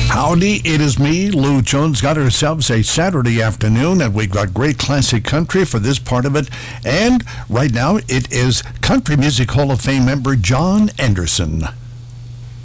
Howdy, it is me, Lou Jones. Got ourselves a Saturday afternoon, and we've got great classic country for this part of it. And right now, it is Country Music Hall of Fame member John Anderson.